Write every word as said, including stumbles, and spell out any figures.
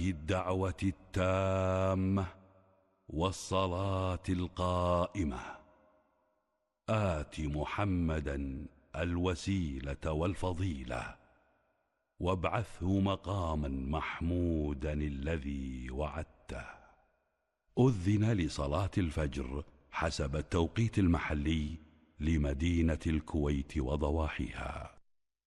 هذه الدعوة التامة والصلاة القائمة آت محمدا الوسيلة والفضيلة وابعثه مقاما محمودا الذي وعدته. أذن لصلاة الفجر حسب التوقيت المحلي لمدينة الكويت وضواحيها.